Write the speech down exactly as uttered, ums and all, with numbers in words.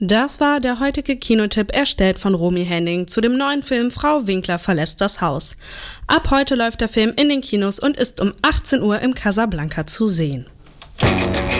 Das war der heutige Kinotipp, erstellt von Romy Henning zu dem neuen Film Frau Winkler verlässt das Haus. Ab heute läuft der Film in den Kinos und ist um achtzehn Uhr im Casablanca zu sehen.